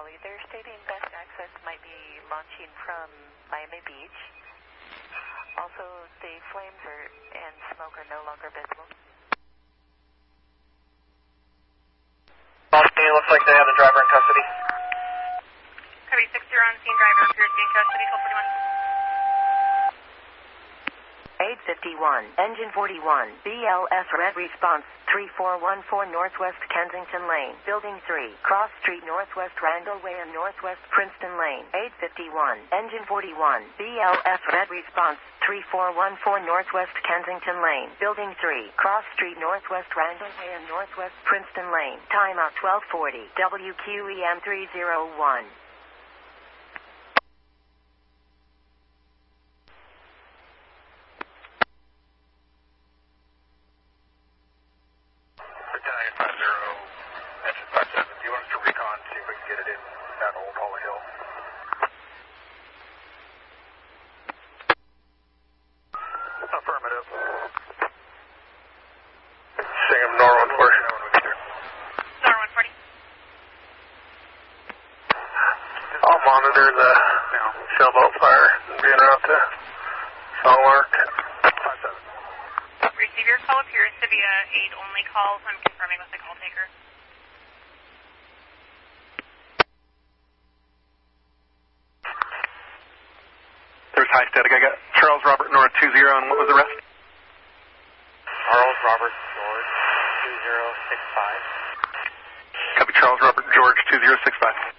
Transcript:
Valley. They're stating best access might be launching from Miami Beach. Also, the flames and smoke are no longer visible. Austin, looks like they have the driver in custody. Copy 6-0 on scene, driver appears to be in custody, 1241. 851, engine 41, BLS red response, 3414 Northwest Kensington Lane, Building 3, Cross Street Northwest Randall Way and Northwest Princeton Lane. 851, engine 41, BLS red response, 3414 Northwest Kensington Lane, Building 3, Cross Street Northwest Randall Way and Northwest Princeton Lane. Timeout 1240, WQEM 301. Affirmative. Same Nor 140. Nor 140. I'll monitor the sailboat fire and be en route to Songmark. 57. Receive your call appears to be a aid only call, so I'm confirming with the call taker. There's high static. I got Charles Robert North 20, and what was the rest? Charles Robert George 2065. Copy Charles Robert George 2065.